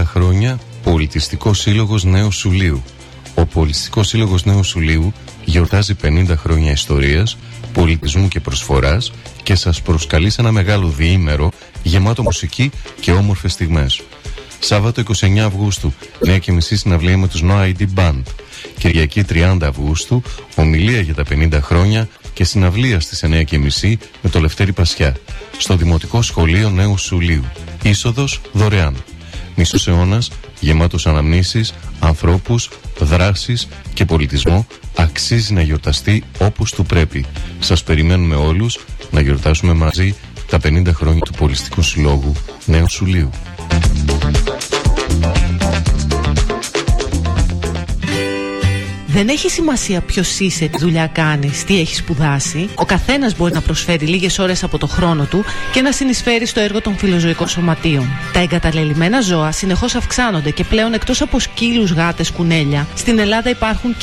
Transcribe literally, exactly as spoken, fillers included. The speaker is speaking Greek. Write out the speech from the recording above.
πενήντα χρόνια Πολιτιστικός Σύλλογος Νέου Σουλείου. Ο Πολιτιστικός Σύλλογος Νέου Σουλείου γιορτάζει πενήντα χρόνια ιστορίας, πολιτισμού και προσφοράς και σας προσκαλεί σε ένα μεγάλο διήμερο γεμάτο μουσική και όμορφες στιγμές. Σάββατο είκοσι εννέα Αυγούστου, εννιά και μισή συναυλία με τους No άι ντι Band. Κυριακή τριάντα Αυγούστου, ομιλία για τα πενήντα χρόνια και συναυλία στις εννιά και μισή με το Λευτέρη Πασιά, στο Δημοτικό Σχολείο Νέου Σουλείου. Είσοδος δωρεάν. Μισός αιώνας, γεμάτος αναμνήσεις, ανθρώπους, δράσεις και πολιτισμό, αξίζει να γιορταστεί όπως του πρέπει. Σας περιμένουμε όλους να γιορτάσουμε μαζί τα πενήντα χρόνια του Πολιτιστικού Συλλόγου Νέου Σουλείου. Δεν έχει σημασία ποιος είσαι, τι δουλειά κάνεις, τι έχεις σπουδάσει. Ο καθένας μπορεί να προσφέρει λίγες ώρες από το χρόνο του και να συνεισφέρει στο έργο των φιλοζωικών σωματείων. Τα εγκαταλελειμμένα ζώα συνεχώς αυξάνονται και πλέον, εκτός από σκύλους, γάτες, κουνέλια, στην Ελλάδα υπάρχουν και